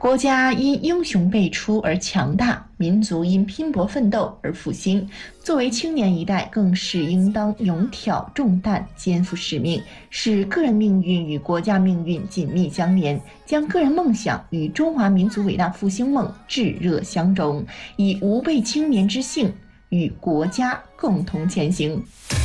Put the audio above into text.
国家因英雄辈出而强大，民族因拼搏奋斗而复兴。作为青年一代，更是应当勇挑重担，肩负使命，使个人命运与国家命运紧密相连，将个人梦想与中华民族伟大复兴梦炙热相融，以吾辈青年之性与国家共同前行。